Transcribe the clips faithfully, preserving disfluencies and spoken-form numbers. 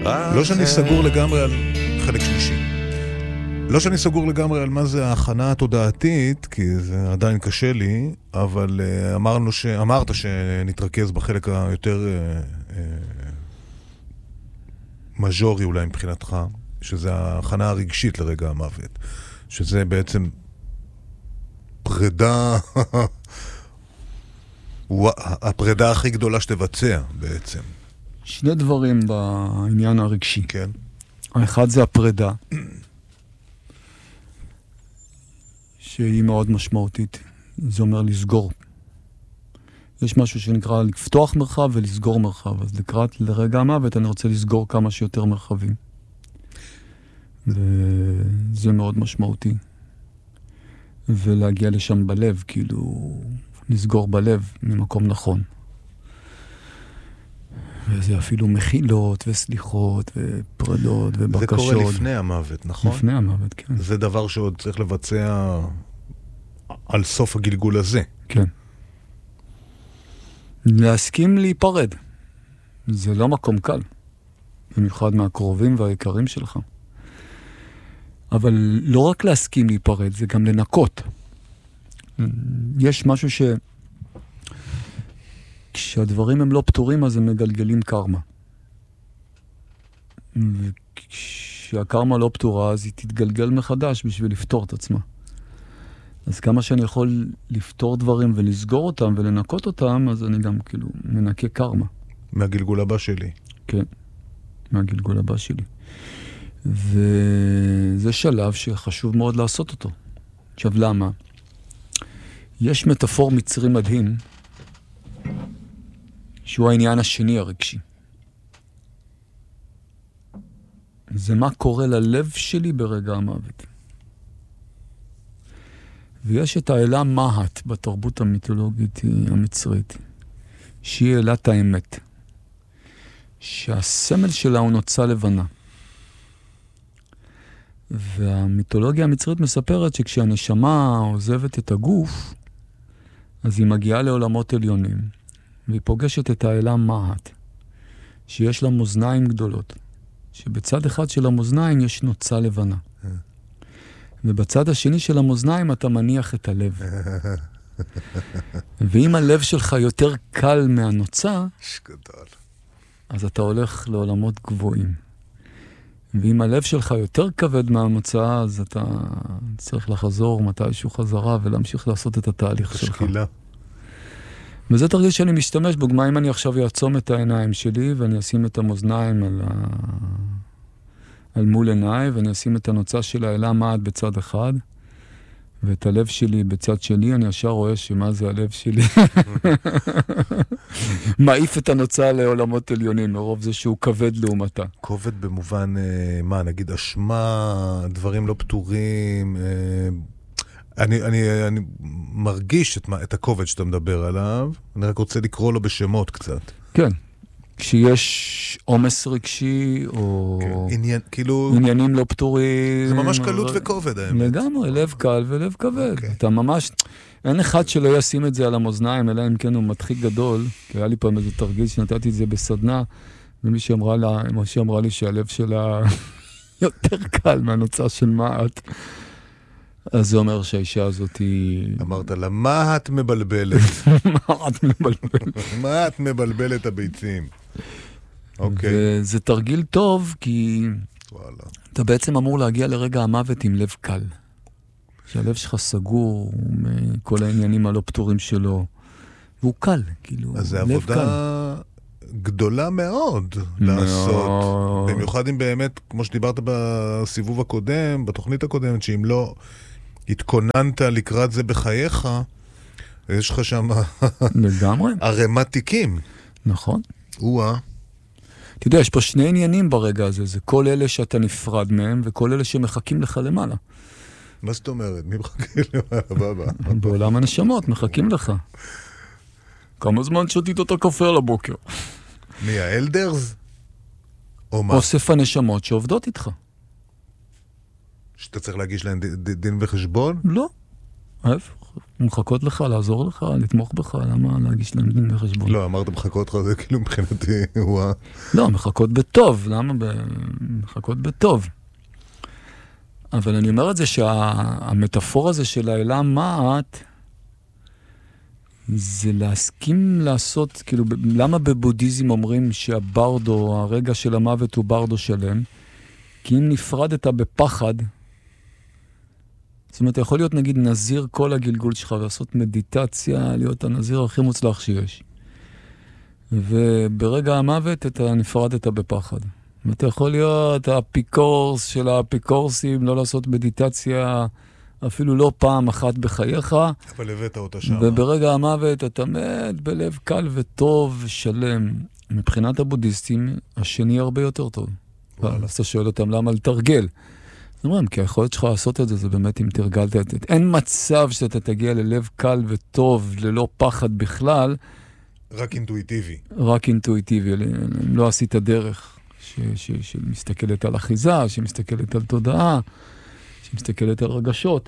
לא שאני סגור לגמרי על חלק שלישי. לא שאני סגור לגמרי על מה זה ההכנה התודעתית, כי זה עדיין קשה לי, אבל אמרנו ש... אמרת שנתרכז בחלק היותר מז'ורי אולי מבחינתך, שזה ההכנה הרגשית לרגע המוות, שזה בעצם פרידה, הפרידה הכי גדולה שתבצע בעצם. שני דברים בעניין הרגשי. כן. האחד זה הפרידה, שהיא מאוד משמעותית. זה אומר לסגור. יש משהו שנקרא לפתוח מרחב ולסגור מרחב. אז לקראת לרגע המוות אני רוצה לסגור כמה שיותר מרחבים. וזה מאוד משמעותי. ולהגיע לשם בלב, כאילו לסגור בלב ממקום נכון. וזה אפילו מחילות וסליחות ופרדות ובקשות. זה קורה לפני המוות, נכון? לפני המוות, כן. זה דבר שעוד צריך לבצע על סוף הגלגול הזה. כן. להסכים להיפרד. זה לא מקום קל. במיוחד מהקרובים והיקרים שלך. אבל לא רק להסכים להיפרד, זה גם לנקות. יש משהו ש... כשהדברים הם לא פתורים, אז הם מגלגלים קרמה. וכשהקרמה לא פתורה, אז היא תתגלגל מחדש בשביל לפתור את עצמה. אז כמה שאני יכול לפתור דברים ולסגור אותם ולנקות אותם, אז אני גם כאילו מנקה קרמה. מהגלגול הבא שלי. כן, מהגלגול הבא שלי. וזה שלב שחשוב מאוד לעשות אותו. עכשיו, למה? יש מטאפור מצרי מדהים, שהוא העניין השני הרגשי. זה מה קורה ללב שלי ברגע המוות. ויש את האלה מהת בתרבות המיתולוגית המצרית, שהיא אלת האמת, שהסמל שלה הוא נוצה לבנה. והמיתולוגיה המצרית מספרת שכשהנשמה עוזבת את הגוף, אז היא מגיעה לעולמות עליונים, והיא פוגשת את האלה מהת, שיש לה מאזניים גדולות, שבצד אחד של המאזניים יש נוצה לבנה. ובצד השני של המאזניים אתה מניח את הלב. ואם הלב שלך יותר קל מהנוצה, אז אתה הולך לעולמות גבוהים. ואם הלב שלך יותר כבד מהנוצה, אז אתה צריך לחזור מתישהו חזרה ולהמשיך לעשות את התהליך שלך. השקילה. וזה תרגיל שאני משתמש בו, מה אם אני עכשיו יעצום את העיניים שלי, ואני אשים את המאזניים על, ה... על מול עיניי, ואני אשים את הנוצה של האלה מהת בצד אחד, ואת הלב שלי בצד שלי, אני ישר רואה שמה זה הלב שלי. מעיף את הנוצה לעולמות עליונים, מרוב זה שהוא כבד לעומתה. כובד במובן, מה, נגיד אשמה, דברים לא פתורים, אני, אני, אני מרגיש את, את הכובד שאתה מדבר עליו, אני רק רוצה לקרוא לו בשמות קצת. כן. כשיש עומס רגשי, או כן. עניין, כאילו... עניינים לא פתורים. זה ממש קלות ו... וכובד, האמת. לגמרי, לב קל ולב כבד. Okay. אתה ממש... אין אחד שלא ישים את זה על המאזניים, אלא אם כן הוא מתחיל גדול, כי היה לי פעם איזה תרגיל שנתתי את זה בסדנה, ומי שאמרה לה, מה שאמרה לי שהלב שלה יותר קל מהנוצה של מהת. אז זה אומר שהאישה הזאת היא... אמרת לה, מה את מבלבלת? מה את מבלבלת? מה את מבלבלת הביצים? אוקיי. וזה תרגיל טוב, כי אתה בעצם אמור להגיע לרגע המוות עם לב קל. שהלב שלך סגור מכל העניינים הלא פתורים שלו. והוא קל, כאילו, אז זה עבודה גדולה מאוד לעשות. במיוחד אם באמת, כמו שדיברת בסיבוב הקודם, בתוכנית הקודמת, שאם לא התכוננת לקראת זה בחייך, יש לך שם לגמרי. ערימת תיקים. נכון. וואה. אתה יודע, יש פה שני עניינים ברגע הזה. זה כל אלה שאתה נפרד מהם, וכל אלה שמחכים לך למעלה. מה זאת אומרת? מי מחכה למעלה, בבא? בעולם הנשמות, מחכים לך. כמה זמן שתית את הקפה על הבוקר? מי, האלדרס? או מה? אוסף הנשמות שעובדות איתך. שאתה צריך להגיש להם דין וחשבון? לא. ההפך, מחכות לך, לעזור לך, לתמוך בך, למה להגיש להם דין בחשבון? לא, אמרת מחכות לך, זה כאילו מבחינתי הוא ה... לא, מחכות בטוב, למה? מחכות בטוב. אבל אני אומר את זה שהמטאפורה הזה של האלה מעט, זה להסכים לעשות, כאילו, למה בבודהיזם אומרים שהברדו, הרגע של המוות הוא ברדו שלם? כי אם נפרדת בפחד, זאת אומרת, יכול להיות נגיד נזיר כל הגלגול שלך, ולעשות מדיטציה, להיות הנזיר הכי מוצלח שיש. וברגע המוות אתה נפרדת בפחד. ואתה יכול להיות האפיקורס של האפיקורסים, לא לעשות מדיטציה אפילו לא פעם אחת בחייך. אבל הבאת אותה שם. וברגע המוות אתה מת בלב קל וטוב ושלם. מבחינת הבודהיסטים, השני הרבה יותר טוב. אז אתה שואל אותם למה לתרגל. זאת אומרת, כי היכולת שלך לעשות את זה, זה באמת אם תרגלת את זה. אין מצב שאתה תגיע ללב קל וטוב, ללא פחד בכלל. רק אינטואיטיבי. רק אינטואיטיבי. אם לא עשית דרך ש- ש- שמסתכלת על אחיזה, שמסתכלת על תודעה, שמסתכלת על רגשות.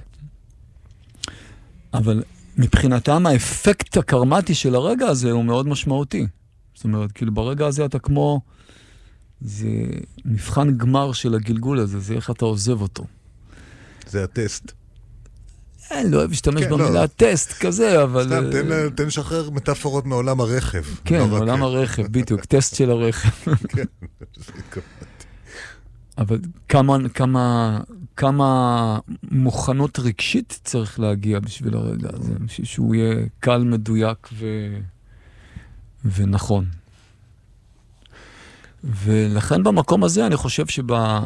אבל מבחינתם האפקט הקרמטי של הרגע הזה הוא מאוד משמעותי. זאת אומרת, כאילו ברגע הזה אתה כמו... זה מבחן גמר של הגלגול הזה, זה איך אתה עוזב אותו. זה הטסט. אני לא אוהב להשתמש במילה טסט כזה, אבל... סתם, תן לשחרר מטאפורות מעולם הרכב. כן, מעולם הרכב, בדיוק, טסט של הרכב. כן, זה התכוונתי. אבל כמה, כמה מוכנות רגשית צריך להגיע בשביל הרגע הזה, שהוא יהיה קל, מדויק ונכון. ולכן במקום הזה אני חושב שבה...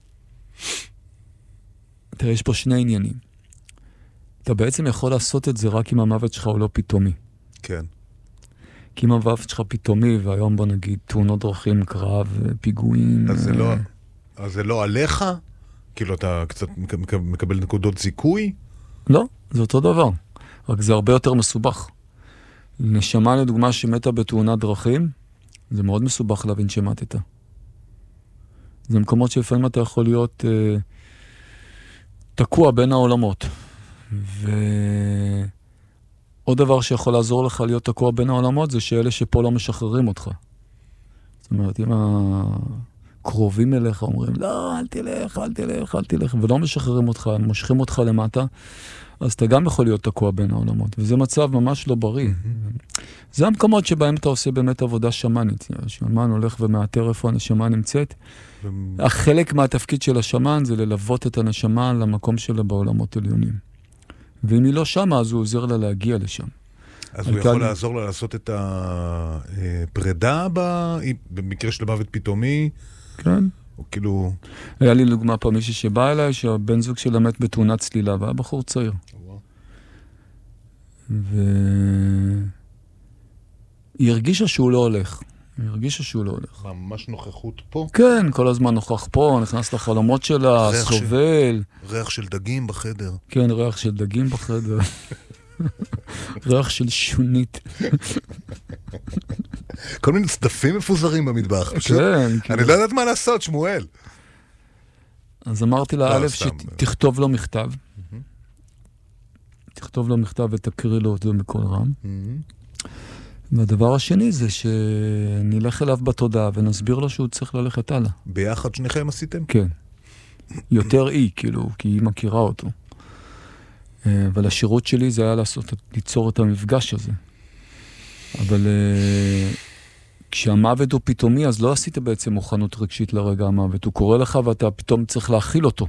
תראה, יש פה שני עניינים. אתה בעצם יכול לעשות את זה רק אם המוות שלך הוא לא פתאומי. כן. כי אם המוות שלך פתאומי, והיום בוא נגיד תאונות דרכים, קרב, פיגועים... אז זה לא, אז זה לא עליך? כאילו אתה קצת מקבל נקודות זיכוי? לא, זה אותו דבר. רק זה הרבה יותר מסובך. נשמה לדוגמה שמתה בתאונת דרכים, זה מאוד מסובך להבין שמתת. זה מקומות שלפעמים אתה יכול להיות אה, תקוע בין העולמות. ועוד דבר שיכול לעזור לך להיות תקוע בין העולמות, זה שאלה שפה לא משחררים אותך. זאת אומרת, אם הקרובים אליך אומרים, לא, אל תלך, אל תלך, אל תלך, ולא משחררים אותך, הם מושכים אותך למטה, אז אתה גם יכול להיות תקוע בין העולמות, וזה מצב ממש לא בריא. Mm-hmm. זה המקומות שבהם אתה עושה באמת עבודה שמנית. השמן הולך ומאתר איפה הנשמה נמצאת. ו... החלק מהתפקיד של השמן זה ללוות את הנשמה למקום שלה בעולמות עליונים. ואם היא לא שמה, אז הוא עוזר לה להגיע לשם. אז הוא יכול לעזור לה לעשות את הפרידה במקרה של מוות פתאומי? כן. או כאילו... היה לי לדוגמה פעם מישהי שבא אליי, שהבן זוג שלה מת בתאונת צלילה, והיה בחור צעיר. והיא הרגישה שהוא לא הולך. היא הרגישה שהוא לא הולך. ממש נוכחות פה? כן, כל הזמן נוכח פה, נכנס לחלומות שלה, סובל. ריח של דגים בחדר. כן, ריח של דגים בחדר. ריח של שונית. כל מיני צדפים מפוזרים במטבח. כן. אני לא יודעת מה לעשות, שמואל. אז אמרתי לה, א', שתכתוב לו מכתב. תכתוב לו מכתב ותקריא לו אותו מכל רם. והדבר השני זה שנלך אליו בתודעה ונסביר לו שהוא צריך ללכת הלאה. ביחד שניכם עשיתם? כן. יותר אי, כאילו, כי היא מכירה אותו. אבל השירות שלי זה היה לעשות, ליצור את המפגש הזה. אבל כשהמוות הוא פתאומי, אז לא עשית בעצם מוכנות רגשית לרגע המוות. הוא קורא לך ואתה פתאום צריך להכיל אותו.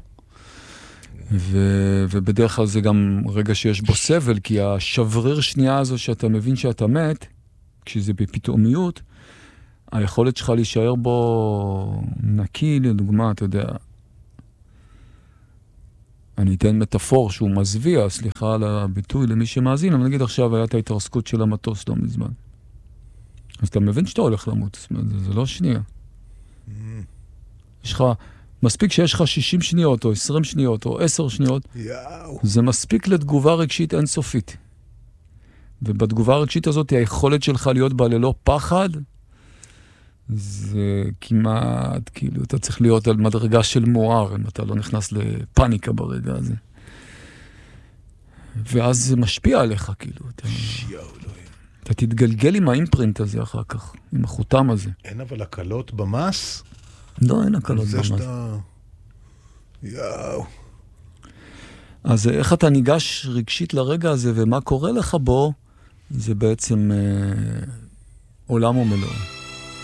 ו- ובדרך כלל זה גם רגע שיש בו סבל, כי השבריר שנייה הזו שאתה מבין שאתה מת, כשזה בפתאומיות, היכולת שלך להישאר בו נקי, לדוגמה, אתה יודע, אני אתן מטאפור שהוא מזוויע, סליחה על הביטוי למי שמאזין, אבל נגיד עכשיו היה את ההתרסקות של המטוס לא מזמן. אז אתה מבין שאתה הולך למות, זאת אומרת, זה, זה לא שנייה. Mm. יש לך, מספיק שיש לך שישים שניות, או עשרים שניות, או עשר שניות, יאו. זה מספיק לתגובה רגשית אינסופית. ובתגובה הרגשית הזאת, היכולת שלך להיות בה ללא פחד, זה כמעט, כאילו, אתה צריך להיות על מדרגה של מואר, אם אתה לא נכנס לפאניקה ברגע הזה. ואז זה משפיע עליך, כאילו. אתה, אתה תתגלגל עם האימפרינט הזה אחר כך, עם החותם הזה. אין אבל הקלות במס? לא, אין הקלות זה במס. שאתה... יאו. אז איך אתה ניגש רגשית לרגע הזה, ומה קורה לך בו, זה בעצם אה, עולם ומלואו.